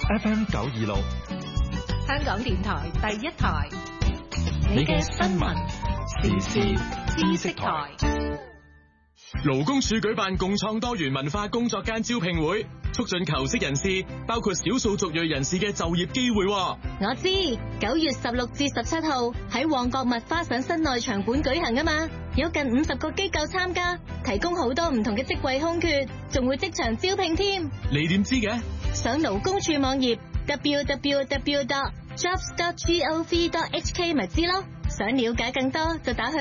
FM 926， 香港電台第一台，你嘅新聞時事知識台。 勞工處舉辦共創多元文化工作間招聘會，促進求職人士，包括少數族裔人士嘅就業機會。 我知9月16至17號喺旺角麥花臣室內場館舉行啊嘛，有近50個機構參加，提供好多唔同嘅職位空缺，仲會即場招聘添。 你點知嘅？ 上勞工處網頁 www.jobs.gov.hk 咪知咯。想了解更多就打去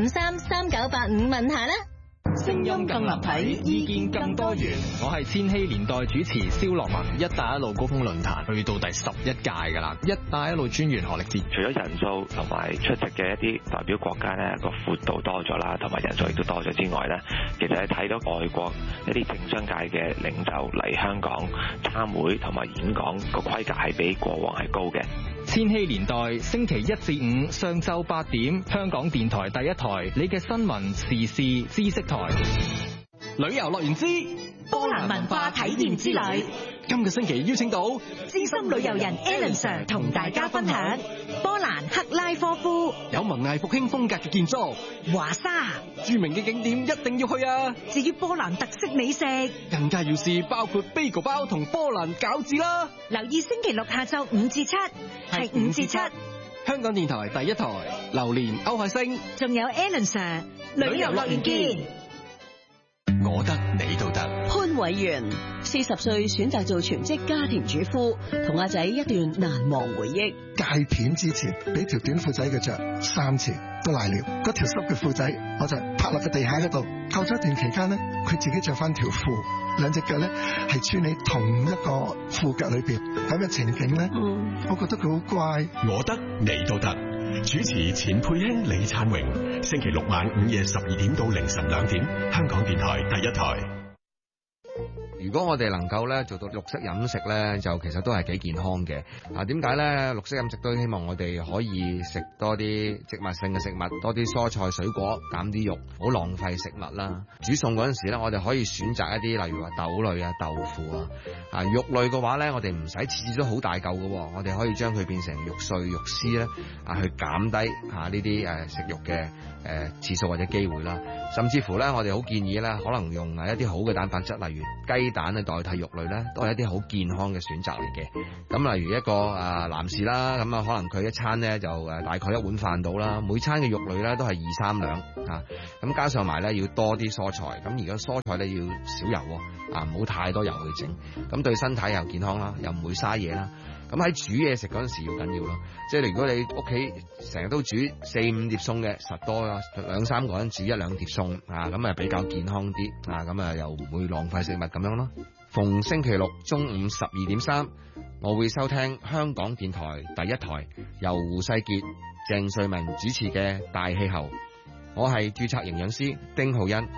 21533985問下啦。 聲音更立體，意見更多元。 我係千禧年代主持蕭樂文。一帶一路高峰論壇去到第11屆㗎啦。一帶一路專員何力智， 除咗人數同埋出席嘅一啲代表國家咧個闊度多咗啦，同埋人數亦都多咗之外咧，其實係睇到外國一啲政商界嘅領袖嚟香港參會同埋演講個規格係比過往係高嘅。 千禧年代星期1至5上晝8點，香港電台第一台，你嘅新聞時事知識台。旅遊樂園之波蘭文化體驗之旅， 今個星期邀請到資深旅遊人 Alan Sir 同大家分享波蘭克拉科夫， 有文藝復興風格嘅建築， 華沙， 著名嘅景點一定要去啊！ 至於波蘭特色美食， 更加要試包括 bagel 包同波蘭餃子啦！ 留意星期六下晝5至7，係5至7。 香港電台第一台，榴蓮歐海星， 仲有 Alan Sir， 旅遊樂園見。 我得你都得。 潘偉源40歲選擇做全職家庭主婦，同阿仔一段難忘回憶。 戒片之前俾條短褲仔佢着3次都賴尿，嗰條濕嘅褲仔我就拍落個地下嗰度。過咗一段期間咧，佢自己着翻條褲，兩隻腳咧係穿喺同一個褲腳裏邊，咁嘅情景咧，我覺得佢好乖。 我得你都得。主持錢佩卿、李燦榮，星期六晚午夜12點到凌晨2點，香港電台第一台。 如果我哋能夠咧做到綠色飲食咧，就其實都係幾健康嘅。點解咧？綠色飲食都希望我哋可以食多啲植物性嘅食物，多啲蔬菜水果，減啲肉，唔好浪費食物啦。煮餸嗰陣時咧，我哋可以選擇一啲例如話豆類啊、豆腐啊。肉類嘅話咧，我哋唔使次次都好大嚿嘅，我哋可以將佢變成肉碎、肉絲咧，去減低呢啲食肉嘅次數或者機會啦。甚至乎咧，我哋好建議咧，可能用一啲好嘅蛋白質，例如雞蛋去代替肉類咧，都係一啲好健康嘅選擇嚟嘅。咁例如一個男士啦，咁可能佢一餐咧就大概1碗飯到啦，每餐嘅肉類咧都係2-3兩咁加上埋咧要多啲蔬菜，咁而家蔬菜咧要少油唔好太多油去整，咁對身體又健康啦，又唔會嘥嘢啦。咁喺煮嘢食嗰陣時要緊要咯，即係如果你屋企成日都煮4-5碟餸嘅，實多啦，2-3個人煮1-2碟餸咁比較健康啲咁又唔會浪費食物咁樣咯。逢星期六中午12點3，我會收聽香港電台第一台由胡世傑、鄭瑞文主持嘅大氣候。我係註冊營養師丁浩恩。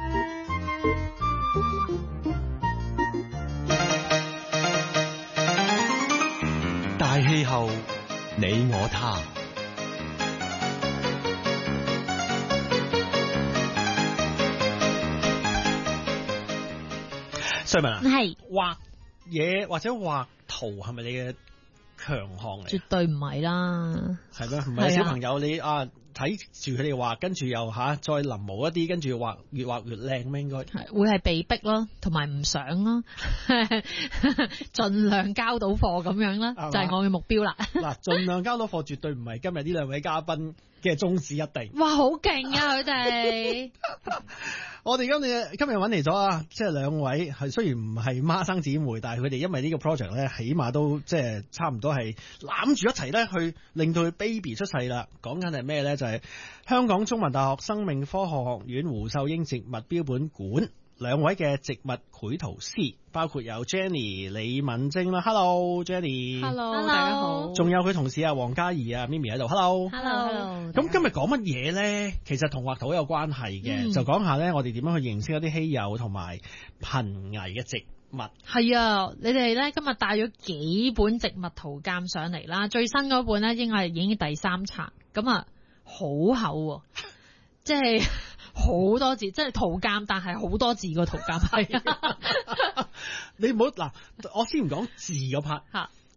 大氣候，你我他。 瑞文啊， 係畫嘢或者畫圖係咪你嘅強項嚟？ 絕對唔係啦。 係咩？唔係小朋友你睇住佢哋畫，跟住又再臨摹一啲，跟住畫越靚咩？應該會係被逼咯，同埋唔想咯，盡量交到貨咁樣啦，就係我嘅目標啦。嗱， 盡量交到貨絕對唔係今日呢兩位嘉賓嘅宗旨一定。 哇，好勁啊佢哋！ 我哋今日揾嚟咗即係兩位係雖然唔係孖生姊妹，但係佢哋因為呢個 project 咧，起碼都即係差唔多係攬住一齊咧，去令到佢 baby 出世啦。講緊係咩咧？就係香港中文大學生命科學學院胡秀英植物標本館兩位嘅植物繪圖師，包括有 Jenny 李敏貞啦 ，Hello Jenny，Hello 大家好， 仲有佢同事黃嘉怡Mimi 喺度 ，Hello，咁今日講乜嘢咧？其實同畫圖有關係嘅，就講下咧，我哋點樣去認識一啲稀有同埋瀕危嘅植物。 係啊，你哋咧今日帶咗幾本植物圖鑑上嚟啦，最新嗰本咧應該係已經第3冊，咁好厚，即係。好多字，即係圖鑑，但係好多字個圖鑑係。 你唔好嗱，我先唔講字嗰 part。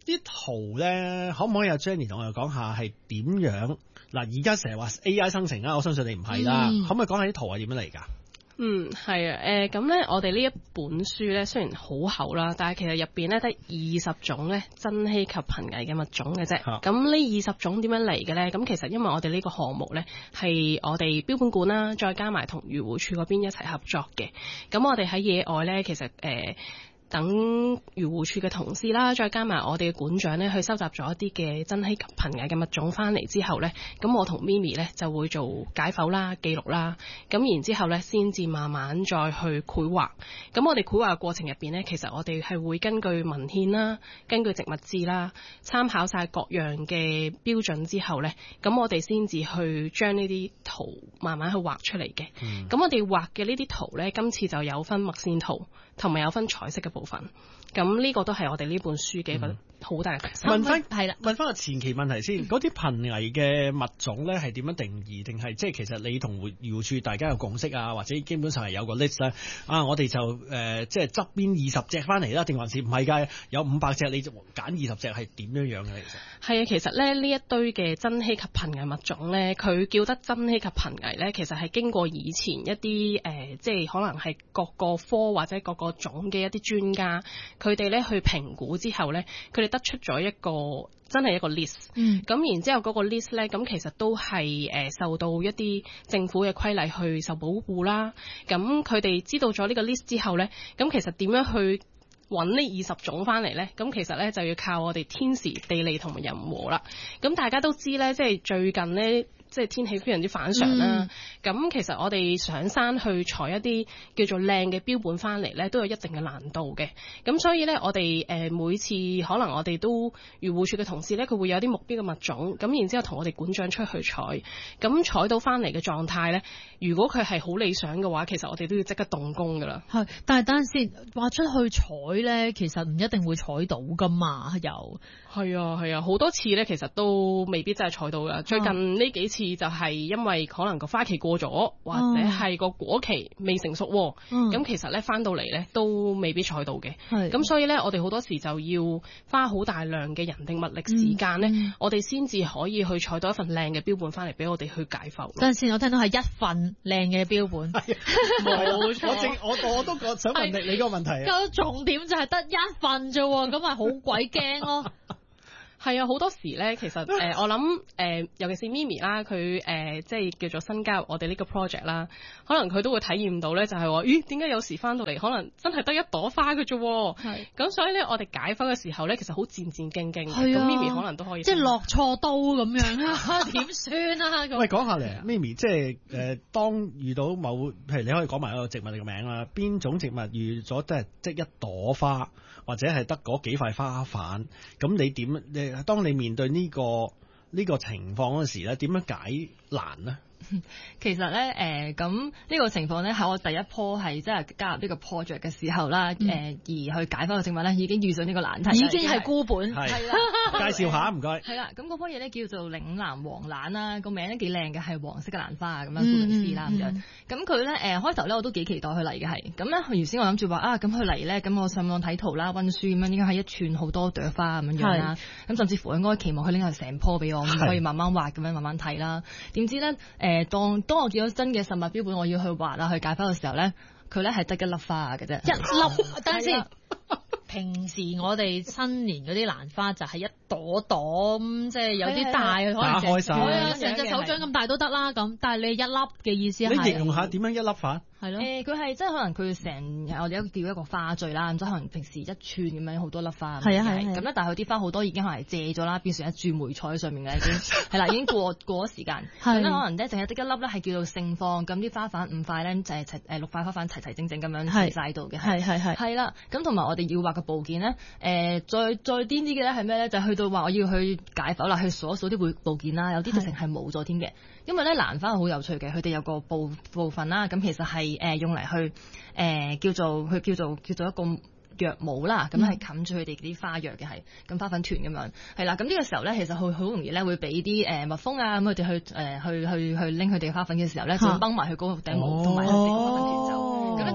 啲圖咧，可唔可以有 Jenny 同我哋講下係點樣？嗱，而家成日話 AI 生成啦，我相信你唔係啦，可唔可以講下啲圖係點樣嚟㗎？ 係啊，咁咧，我哋呢一本書咧，雖然好厚啦，但係其實入邊咧得20種咧珍稀及瀕危嘅物種嘅啫。咁呢20種點樣嚟嘅咧？咁其實因為我哋呢個項目咧係我哋標本館啦，再加埋同漁護署嗰邊一齊合作嘅。咁我哋喺野外咧，其實等漁護署嘅同事啦，再加埋我哋嘅館長咧，去收集咗一啲嘅珍稀及瀕危嘅物種翻嚟之後咧，咁我同咪咪咧就會做解剖啦、記錄啦，咁然之後咧先至慢慢再去繪畫。咁我哋繪畫嘅過程入邊咧，其實我哋係會根據文獻啦、根據植物志啦，參考晒各樣嘅標準之後咧，咁我哋先至去將呢啲圖慢慢去畫出嚟嘅。咁我哋畫嘅呢啲圖咧，今次就有分墨線圖同埋有分彩色嘅部分。咁呢個都係我哋呢本書嘅一個好大嘅特色。 問翻個前期問題先，嗰啲瀕危嘅物種咧係點樣定義？定係即係其實你同漁護署大家有共識啊，或者基本上係有個 list 咧？我哋就即係側邊20隻翻嚟啦，定還是唔係㗎？有500隻，你就揀20隻係點樣樣嘅？其實係啊，其實咧呢一堆嘅珍稀及瀕危物種咧，佢叫得珍稀及瀕危咧，其實係經過以前一啲即係可能係各個科或者各個種嘅一啲專家，佢哋咧去評估之後咧，佢哋得出咗一個真係一個 list。咁然之後嗰個 list 咧，咁其實都係受到一啲政府嘅規例去受保護啦。咁佢哋知道咗呢個 list 之後咧，咁其實點樣去揾呢20種翻嚟咧？咁其實咧就要靠我哋天時地利同埋人和啦。咁大家都知咧，即係最近咧，即係天氣非常之反常啦。咁其實我哋上山去採一啲叫做靚嘅標本翻嚟咧，都有一定嘅難度嘅。咁所以咧，我哋每次可能我哋都漁護署嘅同事咧，佢會有啲目標嘅物種，咁然之後同我哋館長出去採，咁採到翻嚟嘅狀態咧，如果佢係好理想嘅話，其實我哋都要即刻動工噶啦。 係，但係等陣先話出去採咧，其實唔一定會採到噶嘛，又係啊，好多次咧，其實都未必真係採到噶。最近呢幾次就係因為可能個花期過咗，或者係個果期未成熟，咁其實咧翻到嚟咧都未必採到嘅。咁所以咧，我哋好多時就要花好大量嘅人力物力時間咧，我哋先至可以去採到一份靚嘅標本翻嚟俾我哋去解剖。 等陣先，我聽到係一份靚嘅標本， 冇錯。 我都想問你個問題。 個重點就係得一份啫，咁咪好鬼驚咯。 係啊，好多時咧，其實我諗尤其是咪咪啦，佢即係叫做新加入我哋呢個 project 啦，可能佢都會體驗到咧，就係話，咦，點解有時翻到嚟可能真係得一朵花嘅啫？咁所以咧，我哋解剖嘅時候咧，其實好戰戰兢兢。咁咪咪可能都可以， 即係落錯刀咁樣啊？點算啊？ 喂，講下嚟，咪咪，即係當遇到譬如你可以講埋一個植物嘅名啦，邊種植物遇咗即係一朵花，或者係得嗰幾塊花瓣，咁你點？當你面對呢個情況嗰時咧，點樣解難呢？ 其實咧，咁呢個情況咧，喺我第一波係即係加入呢個 project 嘅時候啦，而去解剖嘅植物咧，已經遇上呢個難題， 已經係孤本。係啦， 介紹下唔該。 係啦，咁嗰棵嘢咧叫做嶺南黃蘭啦，個名咧幾靚嘅，係黃色嘅蘭花啊，咁樣顧名思義啦咁樣。咁佢咧開頭咧我都幾期待佢嚟嘅係，咁咧原先我諗住話咁佢嚟咧，咁我上網睇圖啦、溫書咁樣，應該係一串好多朵花咁樣啦。咁甚至乎應該期望佢拎係成棵俾我，可以慢慢畫咁樣慢慢睇啦。點知咧當我見到真嘅實物標本，我要去畫啦，去解剖嘅時候咧，佢咧係得一粒花嘅啫，一粒。等陣先。平時我哋新年嗰啲蘭花就係一朵朵咁，即係有啲大，可能成隻手掌咁大都得啦咁。但係你一粒嘅意思係？ 你形容下點樣一粒法？ 係咯，佢係即係可能佢成我哋叫一個花序啦，咁即係可能平時一串咁樣好多粒花。係啊係。咁咧，但係佢啲花好多已經係借咗啦，變成一株梅菜喺上面嘅已經係啦，已經過咗時間。咁咧可能咧淨係得一粒咧係叫做盛放，咁啲花瓣5塊咧就係6塊花瓣齊齊整整咁樣齊曬度嘅。係啦，咁同埋我哋要畫嘅部件咧，再癲啲嘅咧係咩咧？就去到話我要去解剖啦，去數一數啲部件啦，有啲直情係冇咗添嘅。因為咧蘭花好有趣嘅，佢哋有個部分啦，咁其實係用嚟去叫做一個藥帽啦，咁係冚住佢哋啲花藥嘅係，咁花粉團咁樣係啦。咁呢個時候咧，其實佢好容易咧會俾啲蜜蜂啊，咁佢哋去拎佢哋嘅花粉嘅時候咧，就掹埋佢嗰個頂帽同埋佢哋個花粉團走。咁咧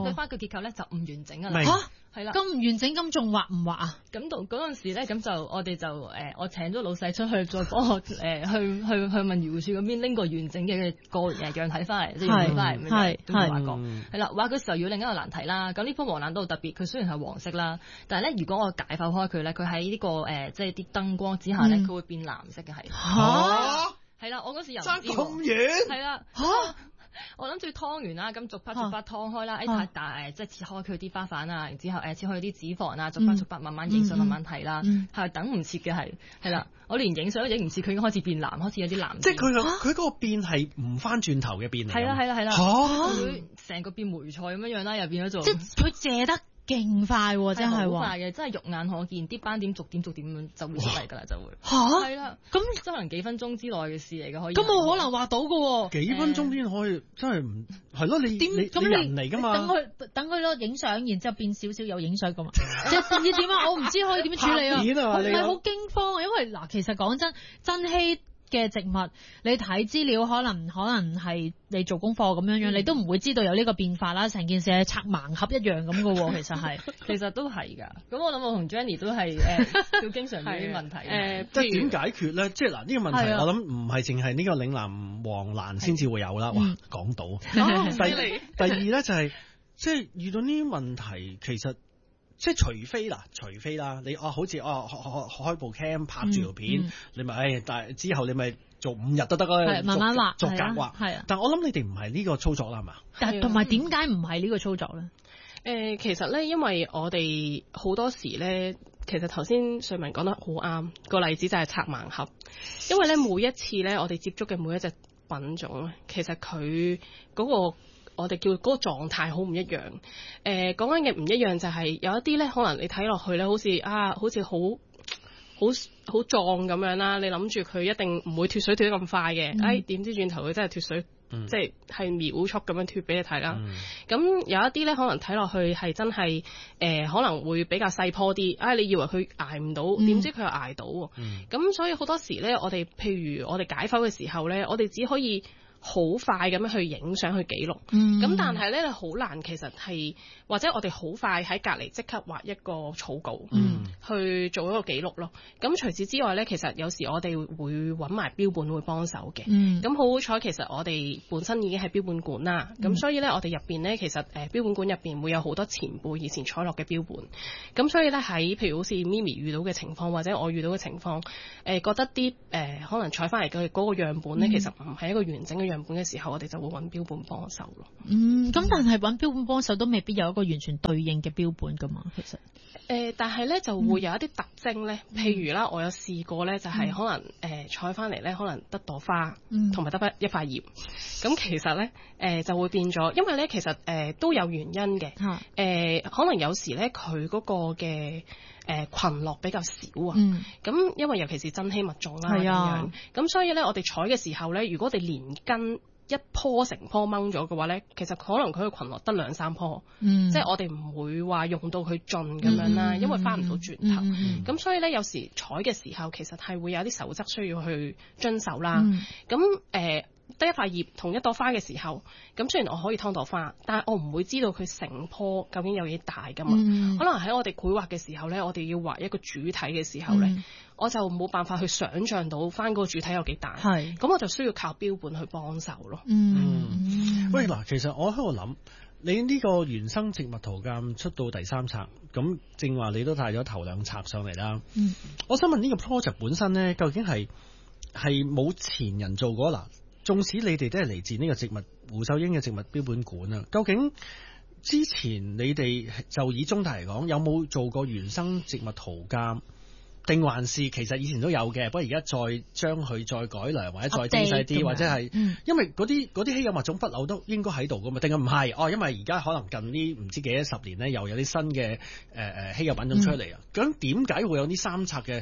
對花嘅結構咧就唔完整㗎啦。係啦， 咁唔完整咁仲畫唔畫啊？ 咁到嗰陣時咧，咁就我哋就我請咗老細出去，再幫我去問漁護署嗰邊拎個完整嘅個樣體翻嚟，即係樣翻嚟咁樣都畫過。係啦，畫嘅時候要另一個難題啦。咁呢棵黃蘭都好特別，佢雖然係黃色啦，但係咧如果我解剖開佢咧，佢喺呢個即係啲燈光之下咧，佢會變藍色嘅係。係啦，我嗰時又唔知喎。爭咁遠。係啦。我諗住劏完啦，咁逐筆劏開啦，太大即係切開佢啲花瓣啊，然之後切開啲脂肪啊，逐筆慢慢影相，慢慢睇啦，係等唔切嘅係啦，我連影相都影唔切，佢已經開始變藍，開始有啲藍。即係佢嗰個變係唔翻轉頭嘅變嚟。 係啦，佢成個變梅菜咁樣啦，又變咗做。 即係佢借得勁快喎，真係好快嘅，真係肉眼可見，啲斑點逐點咁就會出嚟㗎啦，就會。係啦， 咁真係幾分鐘之內嘅事嚟嘅，可以。 咁冇可能畫到㗎喎。 幾分鐘先可以，真係唔係咯？你人嚟㗎嘛？ 等佢咯，影相，然之後變少少有影相㗎嘛？即係點啊？我唔知可以點樣處理啊！唔係好驚慌啊，因為嗱，其實講真，珍稀嘅植物，你睇資料可能係你做功課咁樣，你都唔會知道有呢個變化啦。成件事係拆盲盒一樣咁嘅喎， 其實都係㗎。咁我諗我同 Jenny 都係要經常有啲問題。 即係點解決咧？即係嗱呢個問題，我諗唔係淨係呢個嶺南黃蘭先至會有啦。哇，講到。第二咧就係即係遇到呢啲問題，其實。即係除非啦，你好似開部 cam 拍住條片，你咪但係之後你咪做5日都得啦， 慢慢畫， 逐格畫。係啊，但係我諗你哋唔係呢個操作啦，係嘛？ 但係同埋點解唔係呢個操作咧？ 其實咧，因為我哋好多時咧，其實頭先瑞文講得好啱，個例子就係拆盲盒，因為咧每一次咧，我哋接觸嘅每一隻品種咧，其實佢嗰個。我哋叫嗰個狀態好唔一樣，講緊嘅唔一樣就係有一啲咧，可能你睇落去咧，好似好壯咁樣啦，你諗住佢一定唔會脫水脫得咁快嘅，點知轉頭佢真係脫水，即係秒速咁樣脫俾你睇啦。咁有一啲咧，可能睇落去係真係可能會比較細棵啲，你以為佢捱唔到，點知佢又捱到喎。咁所以好多時咧，我哋譬如我哋解剖嘅時候咧，我哋只可以好快咁樣去影相去記錄，咁但係咧好難，其實係或者我哋好快喺隔離即刻畫一個草稿，去做一個記錄咯。咁除此之外咧，其實有時我哋會揾埋標本會幫手嘅。咁好彩，其實我哋本身已經係標本館啦，咁所以咧我哋入邊咧其實標本館入邊會有好多前輩以前採落嘅標本，咁所以咧喺譬如好似咪咪遇到嘅情況或者我遇到嘅情況，覺得啲可能採翻嚟嘅嗰個樣本咧，其實唔係一個完整嘅樣本嘅時候，我哋就會揾標本幫手咯。 咁但係揾標本幫手都未必有一個完全對應嘅標本噶嘛，其實。 但係咧就會有一啲特徵咧，譬如啦，我有試過咧，就係可能採翻嚟咧，可能得朵花，同埋得一塊葉。咁其實咧就會變咗，因為咧其實都有原因嘅。可能有時咧佢嗰個嘅群落比較少啊。咁因為尤其是珍稀物種啦咁樣，咁所以咧我哋採嘅時候咧，如果我哋連根一棵成棵掹咗嘅話咧，其實可能佢嘅群落得2-3棵，即係我哋唔會話用到佢盡咁樣啦，因為翻唔到轉頭。咁所以咧，有時採嘅時候其實係會有啲守則需要去遵守啦。咁得一塊葉同一朵花嘅時候，咁雖然我可以劏朵花，但係我唔會知道佢成棵究竟有幾大噶嘛。可能喺我哋繪畫嘅時候咧，我哋要畫一個主體嘅時候咧，我就冇辦法去想像到翻嗰個主體有幾大。咁我就需要靠標本去幫手咯。 喂，嗱，其實我喺度諗，你呢個原生植物圖鑑出到第3冊，咁正話你都帶咗頭2冊上嚟啦。我想問呢個 project 本身咧，究竟係冇前人做過嗱？縱使你哋都係嚟自呢個植物胡秀英嘅植物標本館啊，究竟之前你哋就以中大嚟講，有冇做過原生植物圖鑑，定還是其實以前都有嘅，不過而家再將佢再改良或者再精細啲，或者係因為嗰啲稀有物種不嬲都應該喺度噶嘛？定係唔係？因為而家可能近呢唔知幾多10年咧，又有啲新嘅稀有品種出嚟啊！咁點解會有呢3冊嘅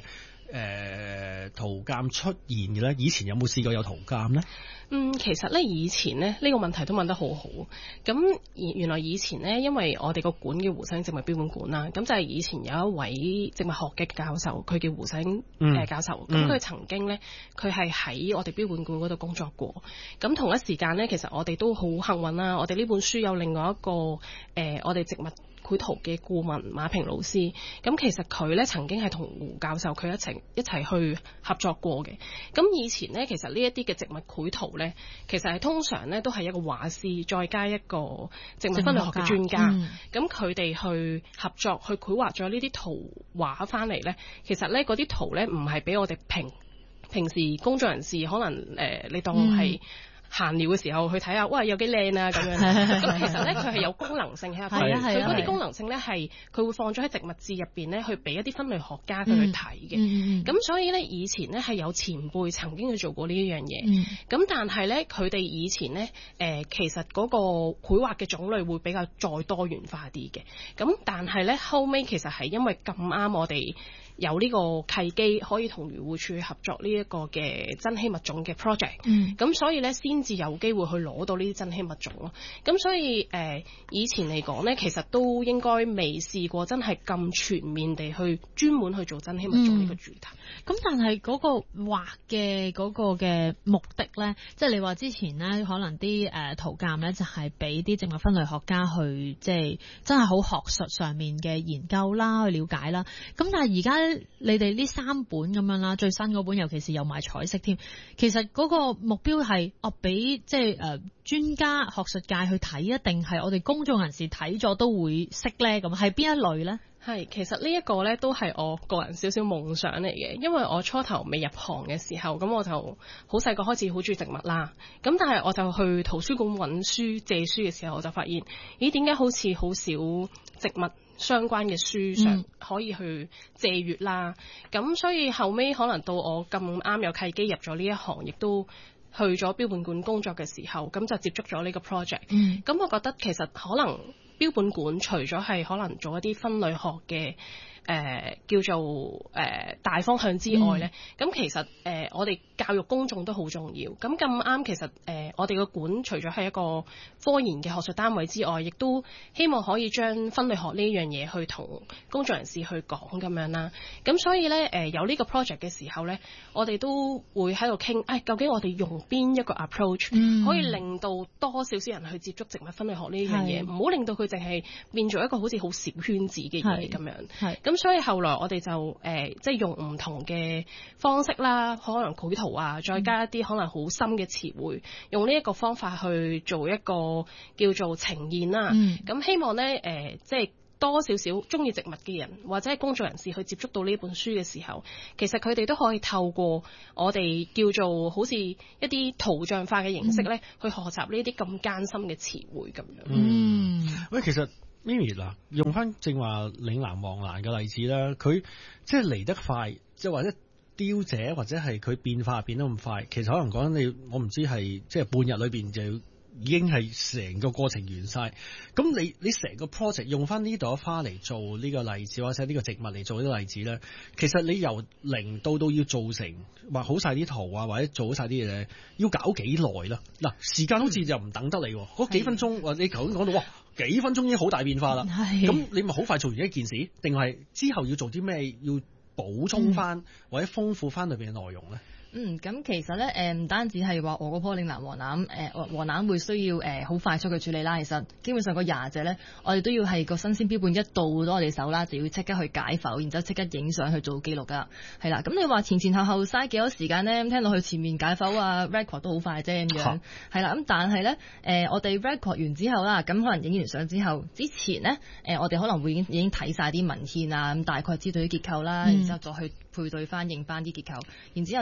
圖鑑出現嘅咧？以前有冇試過有圖鑑咧？ 其實咧以前咧呢個問題都問得好好。咁原來以前咧，因為我哋個館叫胡世英植物標本館啦，咁就係以前有一位植物學嘅教授，佢叫胡世英教授。咁佢曾經咧，佢係喺我哋標本館嗰度工作過。咁同一時間咧，其實我哋都好幸運啦。我哋呢本書有另外一個我哋植物繪圖嘅顧問馬平老師，咁其實佢咧曾經係同胡教授佢一齊去合作過嘅。咁以前咧，其實呢一啲嘅植物繪圖咧，其實係通常咧都係一個畫師再加一個植物分類學嘅專家，咁佢哋去合作去繪畫咗呢啲圖畫翻嚟咧，其實咧嗰啲圖咧唔係俾我哋平時工作人士可能你當係閒聊嘅時候去睇下，哇有幾靚啊咁樣。咁其實咧佢係有功能性喺入邊，佢嗰啲功能性咧係佢會放咗喺植物志入邊咧，去俾一啲分類學家佢去睇嘅。咁所以咧以前咧係有前輩曾經去做過呢一樣嘢。咁但係咧佢哋以前咧其實嗰個繪畫嘅種類會比較再多元化啲嘅。咁但係咧後尾其實係因為咁啱我哋有呢個契機可以同漁護署合作呢一個嘅珍稀物種嘅 project，咁所以咧先至有機會去攞到呢啲珍稀物種咯。咁所以以前嚟講咧，其實都應該未試過真係咁全面地去專門去做珍稀物種呢個主題。 咁但係嗰個畫嘅嗰個嘅目的咧，即係你話之前咧可能啲圖鑑咧就係俾啲植物分類學家去即係真係好學術上面嘅研究啦，去了解啦。咁但係而家你哋呢3本咁樣啦，最新嗰本尤其是有埋彩色添，其實嗰個目標係俾即係專家學術界去睇，一定係我哋公眾人士睇咗都會識咧？咁係邊一類咧？ 係，其實呢一個咧都係我個人少少夢想嚟嘅，因為我初頭未入行嘅時候，咁我就好細個開始好中意植物啦。咁但係我就去圖書館揾書借書嘅時候，我就發現，咦點解好似好少植物相關嘅書上可以去借閱啦？咁所以後尾可能到我咁啱有契機入咗呢一行，亦都去咗標本館工作嘅時候，咁就接觸咗呢個 project。咁我覺得其實可能標本館除咗係可能做一啲分類學嘅叫做大方向之外咧，咁其實我哋教育公眾都好重要。咁啱其實我哋個館除咗係一個科研嘅學術單位之外，亦都希望可以將分類學呢樣嘢去同公眾人士去講咁樣啦。咁所以咧有呢個 project 嘅時候咧，我哋都會喺度傾，究竟我哋用邊一個 approach 可以令到多少少人去接觸植物分類學呢樣嘢，唔好令到佢淨係變做一個好似好小圈子嘅嘢咁樣。咁所以後來我哋就即係用唔同嘅方式啦，可能繪圖啊，再加一啲可能好深嘅詞彙，用呢一個方法去做一個叫做呈現啦。咁希望咧即係多少少中意植物嘅人或者係公眾人士去接觸到呢本書嘅時候，其實佢哋都可以透過我哋叫做好似一啲圖像化嘅形式咧，去學習呢啲咁艱深嘅詞彙咁樣。 喂，其實Mimi 嗱，用翻正話嶺南黃蘭嘅例子啦，佢即係嚟得快，即係或者凋謝，或者係佢變化變得咁快，其實可能講緊你，我唔知係即係半日裏邊就已經係成個過程完晒。咁你成個 project 用翻呢朵花嚟做呢個例子，或者呢個植物嚟做呢個例子咧，其實你由零到要做成畫好晒啲圖啊，或者做好晒啲嘢，要搞幾耐啦？嗱，時間好似就唔等得你，嗰幾分鐘，你頭先講到哇，幾分鐘已經好大變化啦。咁你咪好快做完一件事，定係之後要做啲咩要補充翻或者豐富翻裏邊嘅內容咧？ 咁其實咧，唔單止係話我嗰棵嶺南黃欖，黃欖會需要好快速嘅處理啦。其實基本上個廿隻咧，我哋都要係個新鮮標本一到咗我哋手啦，就要即刻去解剖，然之後即刻影相去做記錄噶。係啦，咁你話前後嘥幾多時間咧？咁聽落去前面解剖啊 record 都好快啫咁樣。係啦，咁但係咧，我哋 record 完之後啦，咁可能影完相之後，之前咧，我哋可能會已經睇晒啲文獻啊，咁大概知道啲結構啦，然之後再去配對翻認翻啲結構，然之後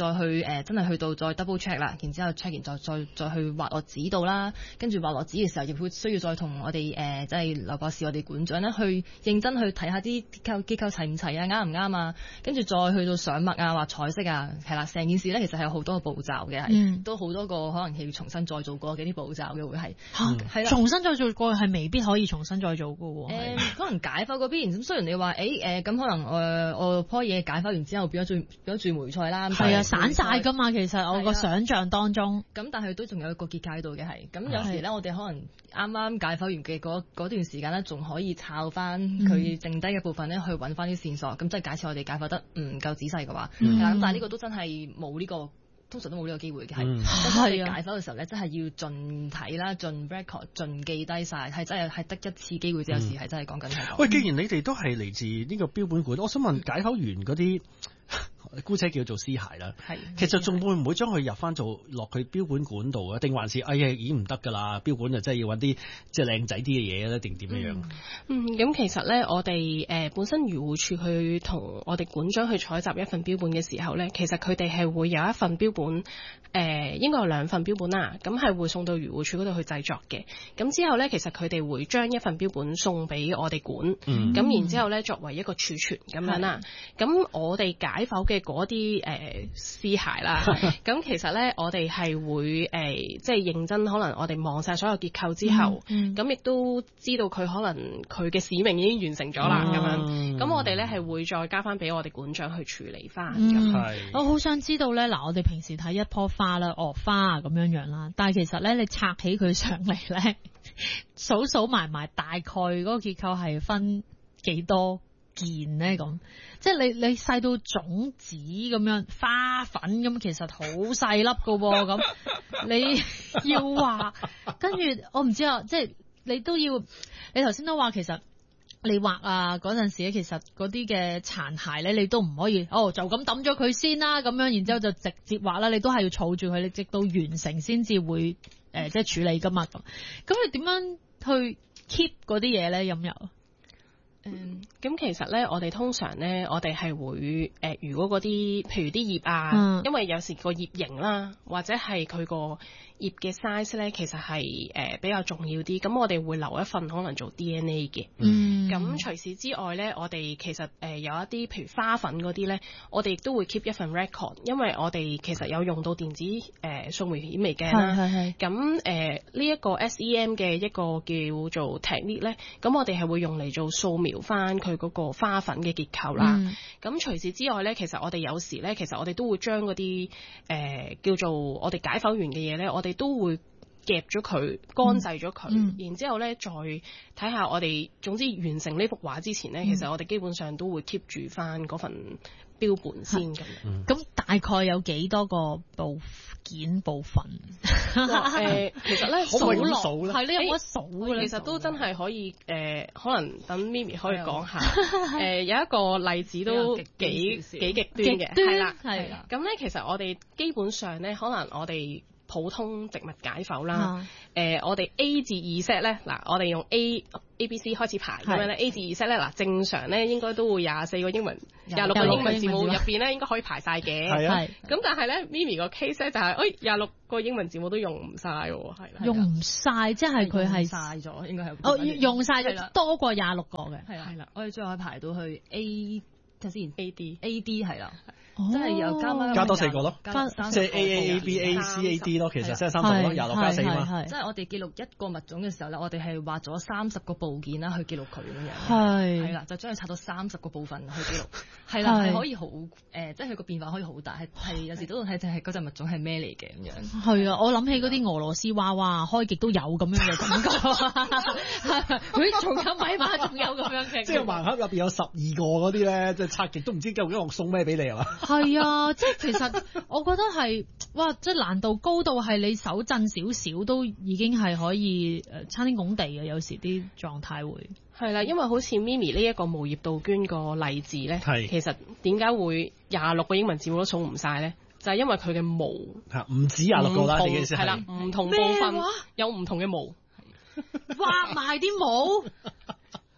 再去真係去到再 double check 啦，然之後 check 完再去畫落紙度啦，跟住畫落紙嘅時候，亦會需要再同我哋即係劉博士我哋館長咧去認真去睇下啲結構齊唔齊啊，啱唔啱啊，跟住再去到上墨啊，畫彩色啊，係啦，成件事咧其實係有好多個步驟嘅，都好多個可能係要重新再做過嘅啲步驟嘅會係係啦， 重新再做過係未必可以重新再做嘅喎， 可能解剖嗰邊咁雖然你話咁可能我樖嘢解剖完之後變咗轉梅菜啦， 係啊散晒㗎嘛，其實我個想像當中， 咁但係都仲有一個結界喺度嘅係，咁有時咧我哋可能啱啱解剖完嘅嗰段時間咧，仲可以抄翻佢剩低嘅部分咧去揾翻啲線索，咁即係假設我哋解剖得唔夠仔細嘅話，咁但係呢個都真係冇呢個。通常都冇呢個機會嘅，係解剖嘅時候咧，真係要盡睇啦、盡 record、盡記低晒，係真係得一次機會，有時係真係講緊係。 喂，既然你哋都係嚟自呢個標本館，我想問解剖完嗰啲。姑且叫做屍骸啦，其實仲會唔會將佢入翻做落去標本館度啊？定還是已經唔得㗎啦？標本就真係要揾啲即係靚仔啲嘅嘢咧，定點樣？ 咁其實咧，我哋本身漁護署去同我哋館長去採集一份標本嘅時候咧，其實佢哋係會有一份標本，應該有2份標本啦，咁係會送到漁護署嗰度去製作嘅。咁之後咧，其實佢哋會將一份標本送俾我哋館，咁然之後咧作為一個儲存咁樣啦。咁我哋解剖嘅嗰啲屍骸啦，咁其實咧我哋係會即係認真，可能我哋望晒所有結構之後，咁亦都知道佢可能佢嘅使命已經完成咗啦，咁樣，咁我哋咧係會再交翻俾我哋館長去處理翻。 我好想知道咧，嗱，我哋平時睇一棵花啦，花啊咁樣啦，但係其實咧你拆起佢上嚟咧，數埋大概嗰個結構係分幾多件咧咁？即係你細到種子咁樣花粉咁，其實好細粒噶喎，咁你要畫，跟住我唔知啊，即係你都要，你頭先都話其實你畫啊嗰陣時咧，其實嗰啲嘅殘骸咧，你都唔可以就咁抌咗佢先啦，咁樣然之後就直接畫啦，你都係要儲住佢，你直到完成先至會即係處理噶嘛咁。咁你點樣去 keep 嗰啲嘢咧？有唔有？ 咁其實咧，我哋通常咧，我哋係會如果嗰啲，譬如啲葉啊，因為有時個葉形啦，或者係佢個葉嘅 size 咧，其實係比較重要啲。咁我哋會留一份可能做 DNA 嘅。咁除此之外咧，我哋其實有一啲譬如花粉嗰啲咧，我哋亦都會 keep 一份 record，因為我哋其實有用到電子掃描顯微鏡啦。咁呢一個 SEM 嘅一個叫做 technique 咧，咁我哋係會用嚟做掃描翻佢嗰個花粉嘅結構啦。咁除此之外咧，其實我哋有時咧，其實我哋都會將嗰啲叫做我哋解剖完嘅嘢咧，我哋都會夾咗佢，乾製咗佢，然之後咧再睇下我哋，總之完成呢幅畫之前咧，其實我哋基本上都會 keep 住翻嗰份標本先咁。 咁大概有幾多個部分？ 其實咧數落數咧， 係呢有乜數嘅咧？ 其實都真係可以可能等咪咪可以講下。有一個例子都幾極端嘅，係啦。咁咧，其實我哋基本上咧，可能我哋普通植物解剖啦，我哋 A 至 Z 咧，嗱，我哋用 A、B、C 開始排咁樣咧，A 至 Z 咧，嗱，正常咧應該都會24個英文、26個英文字母入邊咧，應該可以排晒嘅。係。咁但係咧，Mimi 個 case 咧就係，26個英文字母都用唔晒喎，係啦。 用唔晒，即係佢係晒咗，應該係。 用晒咗多過26個嘅。 係啦，我哋最後排到去 A， 睇先 AD 係啦。真係又加多4個咯，即係 A、B、A、C、A、D 咯，其實即係3個咯，26加4嘛。 即係我哋記錄一個物種嘅時候咧，我哋係畫咗30個部件啦，去記錄佢咁樣。係啦，就將佢拆到30個部分去記錄。係啦，係可以好即係佢個變化可以好大，係有時都睇就係嗰隻物種係咩嚟嘅咁樣。係啊，我諗起嗰啲俄羅斯娃娃，開極都有咁樣嘅感覺。佢仲有米碼，仲有咁樣嘅。 即係盲盒入邊有12個嗰啲咧，即係拆極都唔知究竟我送咩俾你係嘛？ 係啊，即係其實我覺得係，哇！即係難度高到係你手震少少都已經係可以差天共地嘅，有時啲狀態會係啦，因為好似 Mimi 呢一個無葉杜鵑個例子咧，其實點解會26個英文字母都數唔晒咧？就係因為佢嘅毛唔止26個啦，你嘅意思係啦，唔同部分有唔同嘅毛， 畫埋啲毛。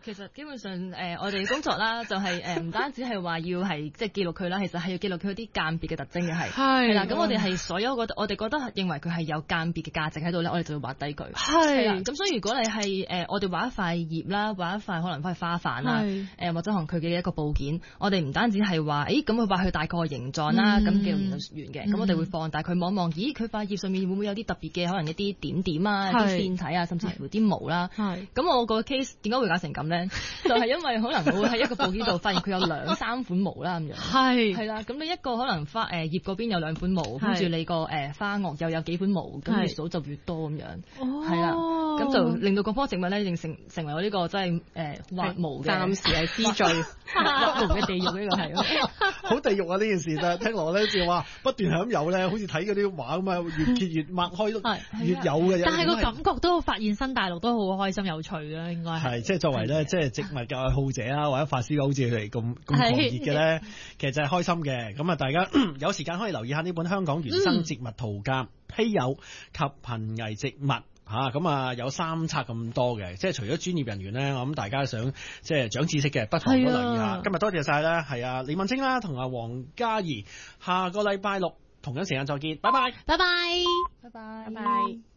其實基本上我哋工作啦，就係唔單止係話要係即係記錄佢啦，其實係要記錄佢啲間別嘅特徵嘅係啦。咁我哋係所有我哋覺得認為佢係有間別嘅價值喺度咧，我哋就要畫低佢。係啦。咁所以如果你係我哋畫一塊葉啦，畫一塊可能係花瓣啦，或者可能佢嘅一個部件，我哋唔單止係話咁佢畫佢大概嘅形狀啦，咁記錄完就完嘅。咁我哋會放大佢望望，咦佢塊葉上面會唔會有啲特別嘅可能一啲點點啊、啲線體啊，甚至乎啲毛啦。咁我個 case 點解會搞成咁咧？就係因為可能我會喺一個部件度發現佢有2-3款毛啦咁樣。係啦，咁你一個可能葉嗰邊有2款毛，跟住你個花萼又有幾款毛，咁越數就越多咁樣。係啦，咁就令到嗰棵植物咧，成為我呢個真係畫毛嘅，暫時係之最畫毛嘅地獄呢個係。 好地獄啊！呢件事就聽落咧，就話不斷係咁有咧，好似睇嗰啲畫咁啊，越揭越擘開都越有嘅。 但係個感覺都發現新大陸都好開心有趣嘅，應該係。即係作為咧，即係植物嘅愛好者啊，或者發燒友好似佢哋咁狂熱嘅咧，其實就係開心嘅。咁啊，大家有時間可以留意下呢本《香港原生植物圖鑑：稀有及瀕危植物》。咁啊有3冊咁多嘅，即係除咗專業人員咧，我諗大家想即係長知識嘅，不妨都留意下。今日多謝晒啦，係啊李敏貞啦，同阿黃嘉怡，下個禮拜6同樣時間再見，拜拜， 拜拜， 拜拜，拜拜。